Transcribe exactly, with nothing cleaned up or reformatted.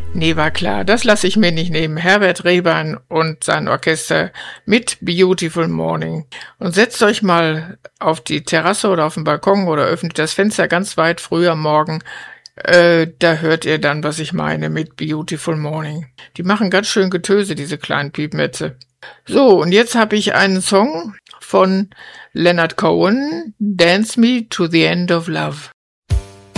Nee, war klar, das lasse ich mir nicht nehmen. Herbert Rehbein und sein Orchester mit Beautiful Morning. Und setzt euch mal auf die Terrasse oder auf den Balkon oder öffnet das Fenster ganz weit früh am Morgen. Äh, da hört ihr dann, was ich meine mit Beautiful Morning. Die machen ganz schön Getöse, diese kleinen Piepmetze. So, und jetzt habe ich einen Song von Leonard Cohen, Dance Me to the End of Love.